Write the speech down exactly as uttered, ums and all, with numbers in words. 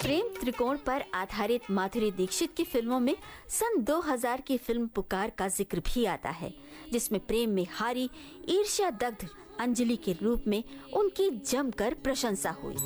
प्रेम त्रिकोण पर आधारित माधुरी दीक्षित की फिल्मों में सन दो हज़ार की फिल्म पुकार का जिक्र भी आता है, जिसमें प्रेम में हारी ईर्ष्या दग्ध अंजलि के रूप में उनकी जमकर प्रशंसा हुई।